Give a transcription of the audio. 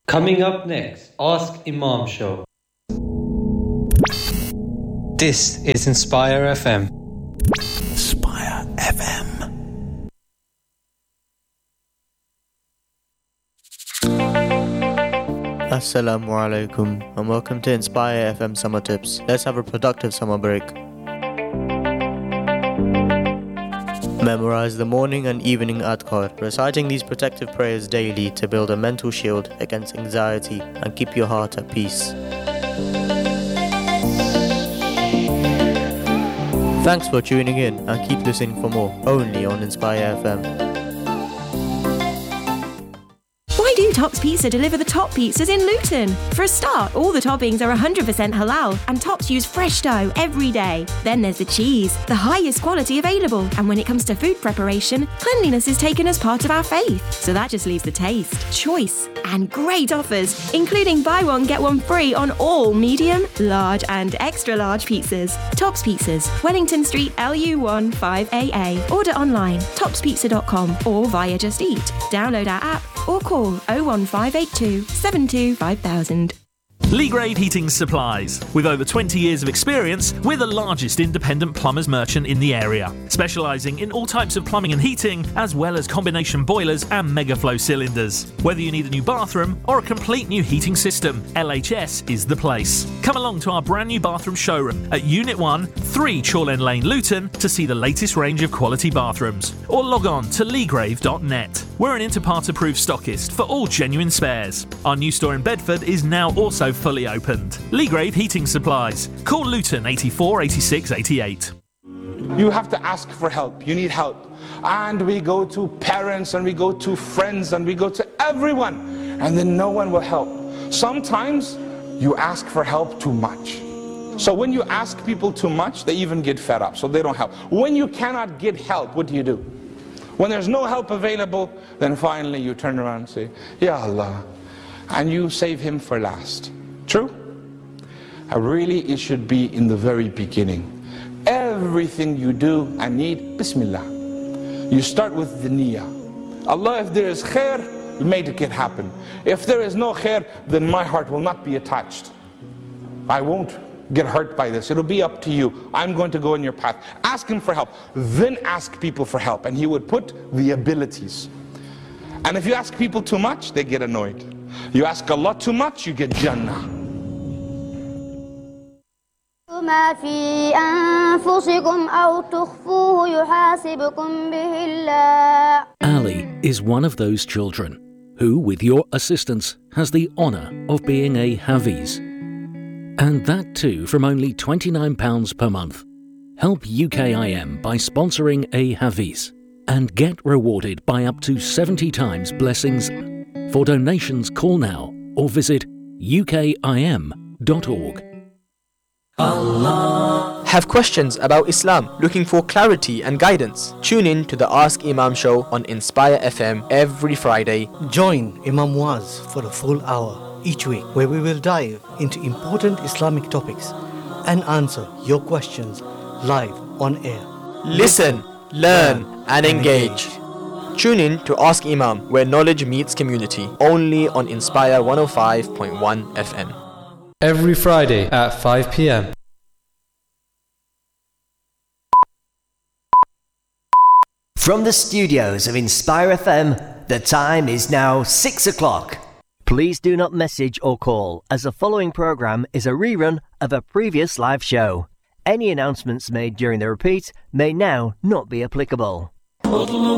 Coming up next, Ask Imam Show. This is Inspire FM. Inspire FM. Assalamu alaikum and welcome to Inspire FM Summer Tips. Let's have a productive summer break. Memorize the morning and evening adhkar, reciting these protective prayers daily to build a mental shield against anxiety and keep your heart at peace. Thanks for tuning in and keep listening for more, only on Inspire FM. Why do Tops Pizza deliver the top pizzas in Luton? For a start, all the toppings are 100% halal and Tops use fresh dough every day. Then there's the cheese, the highest quality available. And when it comes to food preparation, cleanliness is taken as part of our faith. So that just leaves the taste, choice and great offers, including buy one, get one free on all medium, large and extra large pizzas. Tops Pizzas, Wellington Street, LU1 5AA. Order online, topspizza.com or via Just Eat. Download our app or call 01582 72 5000. Leagrave Heating Supplies. With over 20 years of experience, we're the largest independent plumbers merchant in the area, specialising in all types of plumbing and heating, as well as combination boilers and megaflow cylinders. Whether you need a new bathroom or a complete new heating system, LHS is the place. Come along to our brand new bathroom showroom at Unit 1, 3 Chorlend Lane, Luton, to see the latest range of quality bathrooms. Or log on to leagrave.net. We're an Interpart-approved stockist for all genuine spares. Our new store in Bedford is now also fully opened. Leagrave Heating Supplies. Call Luton 84 86 88. You have to ask for help. You need help. And we go to parents and we go to friends and we go to everyone, and then no one will help. Sometimes you ask for help too much. So when you ask people too much, they even get fed up, so they don't help. When you cannot get help, what do? When there's no help available, then finally you turn around and say, Ya Allah, and you save him for last. True? Really, it should be in the very beginning. Everything you do and need, Bismillah. You start with the niyyah. Allah, if there is khair, make it happen. If there is no khair, then my heart will not be attached. I won't get hurt by this. It'll be up to you. I'm going to go in your path. Ask him for help. Then ask people for help. And he would put the abilities. And if you ask people too much, they get annoyed. You ask Allah too much, you get Jannah. ما في أنفسكم أو تخفوه يحاسبكم به الله. Ali is one of those children who, with your assistance, has the honour of being a Hafiz. And that too from only £29 per month. Help UKIM by sponsoring a Hafiz and get rewarded by up to 70 times blessings. For donations, call now or visit ukim.org. Allah. Have questions about Islam, looking for clarity and guidance? Tune in to the Ask Imam show on Inspire FM every Friday. Join Imam Waz for a full hour each week, where we will dive into important Islamic topics and answer your questions live on air. Listen, learn and engage. Tune in to Ask Imam, where knowledge meets community, only on Inspire 105.1 FM. Every Friday at 5 p.m. From the studios of Inspire FM, the time is now 6 o'clock. Please do not message or call, as the following program is a rerun of a previous live show. Any announcements made during the repeat may now not be applicable.